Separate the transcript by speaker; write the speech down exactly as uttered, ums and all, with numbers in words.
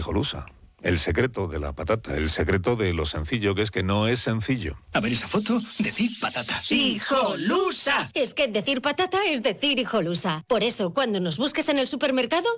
Speaker 1: hijolusa. El secreto de la patata, el secreto de lo sencillo, que es que no es sencillo.
Speaker 2: A ver esa foto, decir patata.
Speaker 3: ¡Hijolusa! Es que decir patata es decir hijolusa. Por eso, cuando nos busques en el supermercado,